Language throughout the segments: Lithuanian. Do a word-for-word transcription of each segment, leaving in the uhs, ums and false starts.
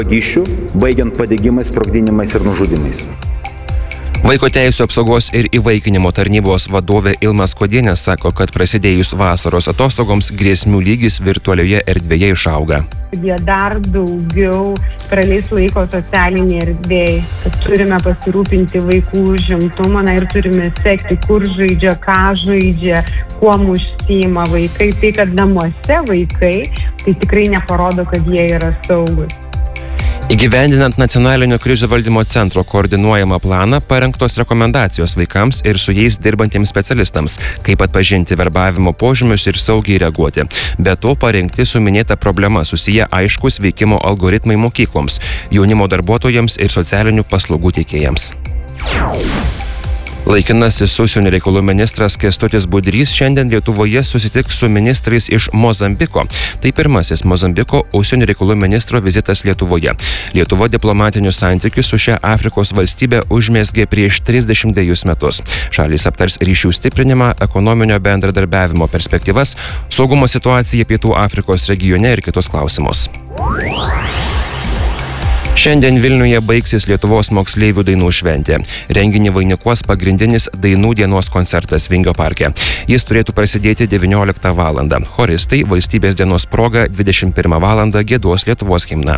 vagysčių, baigiant padegimais, sprogdinimais ir nužudimais. Vaiko teisų apsaugos ir įvaikinimo tarnybos vadovė Ilma Skuodienė sako, kad prasidėjus vasaros atostogoms grėsmių lygis virtualioje erdvėje išauga. Jie dar daugiau praleis laiko socialinėje erdvėje, kad turime pasirūpinti vaikų užimtumą ir turime sekti, kur žaidžia, ką žaidžia, kuo užsiima vaikai. Tai, kad namuose vaikai, tai tikrai neparodo, kad jie yra saugus. Įgyvendinant Nacionalinio krizių valdymo centro koordinuojamą planą, parengtos rekomendacijos vaikams ir su jais dirbantiems specialistams, kaip atpažinti verbavimo požymius ir saugiai reaguoti. Be to parengti su minėta problema susiję aiškus veikimo algoritmai mokykloms, jaunimo darbuotojams ir socialinių paslaugų teikėjams. Laikinasis užsienio reikalų ministras Kęstutis Budrys šiandien Lietuvoje susitiks su ministrais iš Mozambiko. Tai pirmasis Mozambiko užsienio reikalų ministro vizitas Lietuvoje. Lietuva diplomatinius santykius su šia Afrikos valstybė užmezgė prieš trisdešimt dvejus metus. Šalys aptars ryšių stiprinimą, ekonominio bendradarbiavimo perspektyvas, saugumo situaciją Pietų Afrikos regione ir kitus klausimus. Šiandien Vilniuje baigsis Lietuvos moksleivių dainų šventė. Renginį vainikuos pagrindinis dainų dienos koncertas Vingio parke. Jis turėtų prasidėti devynioliktą valandą. Choristai valstybės dienos proga dvidešimt pirmą valandą giedos Lietuvos himną.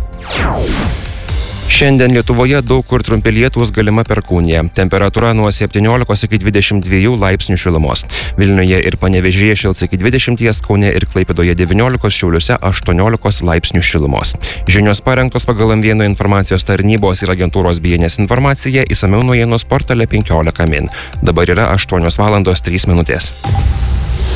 Šiandien Lietuvoje daug kur trumpi lietūs, galima perkūnija. Temperatūra nuo septyniolikos iki dvidešimt dviejų laipsnių šilumos. Vilniuje ir Panevėžyje šils iki dvidešimties, Kaune ir Klaipėdoje devyniolikos, Šiauliuose aštuoniolikos laipsnių šilumos. Žinios parengtos pagal M vienas informacijos tarnybos ir agentūros B N S informaciją, išsamiau naujienos portale penkiolika min. Dabar yra aštuonios valandos trys minutės.